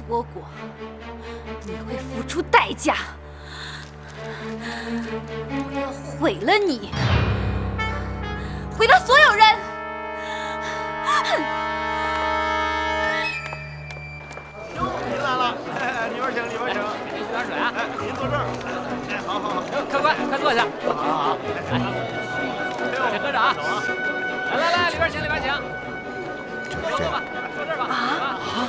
说过，你会付出代价。我要毁了你，毁了所有人。哼！ 您来了，里边请，里边请。 给您取点水啊。 您坐这儿。好好好， 客官，快坐下。 好。 先喝着啊。走啊。来，里边请，里边请。坐吧，坐这儿吧。 啊！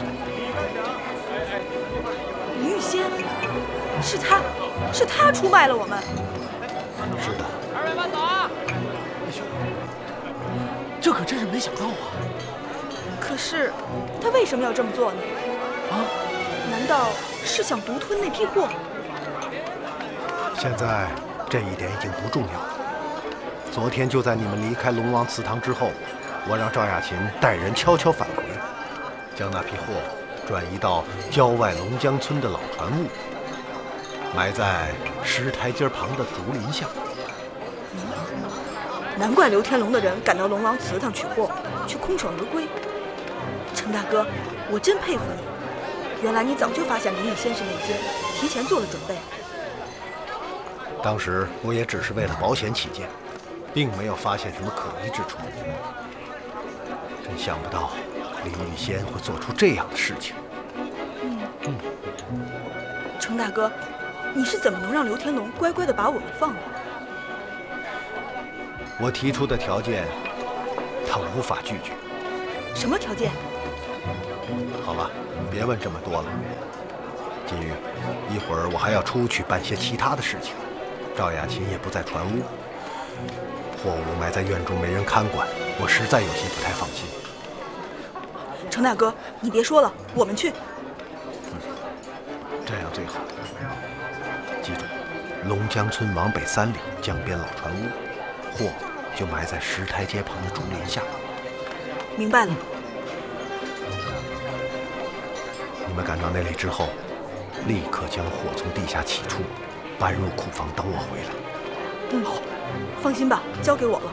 林玉仙，是他出卖了我们。 是的。 二位慢走啊！ 这可真是没想到啊！ 可是他为什么要这么做呢？ 啊？ 难道是想独吞那批货？ 现在这一点已经不重要了。昨天就在你们离开龙王祠堂之后，我让赵雅琴带人悄悄返回，将那批货转移到郊外龙江村的老船坞，埋在石台阶旁的竹林下。 难怪刘天龙的人赶到龙王祠堂取货，却空手而归。程大哥，我真佩服你，原来你早就发现林雨先生内奸，提前做了准备。 当时我也只是为了保险起见，并没有发现什么可疑之处。真想不到林雨仙会做出这样的事情。 程大哥，你是怎么能让刘天龙乖乖地把我们放了？ 我提出的条件，他无法拒绝。 什么条件？ 好了，别问这么多了。金玉，一会儿我还要出去办些其他的事情，赵雅琴也不在船坞，货物埋在院中没人看管，我实在有些不太放心。 程大哥，你别说了，我们去。 这样最好。记住，龙江村往北3里江边老船坞，货就埋在石台阶旁的竹林下。 明白了。 你们赶到那里之后，立刻将货从地下起出，搬入库房等我回来。 好，放心吧，交给我了。